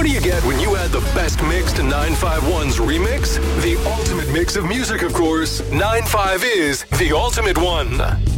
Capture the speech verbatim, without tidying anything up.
do you get when you add the best mix to nine five one's remix? The ultimate mix of music, of course. nine five is the ultimate one.